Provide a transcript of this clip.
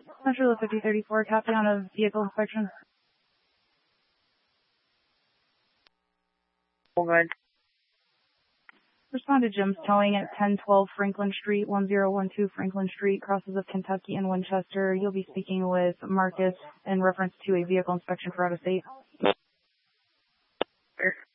Central 5034, copy on a vehicle inspection. Good. Respond to Jim's towing at 1012 Franklin Street, 1012 Franklin Street, crosses of Kentucky and Winchester. You'll be speaking with Marcus in reference to a vehicle inspection for out of state. Sure.